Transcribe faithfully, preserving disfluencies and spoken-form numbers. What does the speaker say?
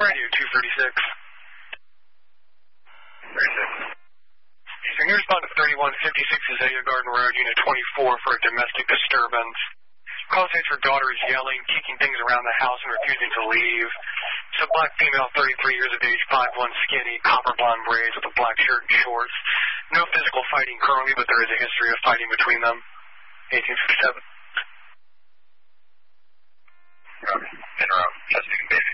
Radio two thirty-six. thirty-six. Can you respond to thirty-one fifty-six Azalea Garden Road, Unit twenty-four, for a domestic disturbance? Call states her daughter is yelling, kicking things around the house, and refusing to leave. It's a black female, thirty-three years of age, five one, skinny, copper blonde braids with a black shirt and shorts. No physical fighting currently, but there is a history of fighting between them. eighteen fifty-seven. Roger. Interrupt. Chesapeake Bay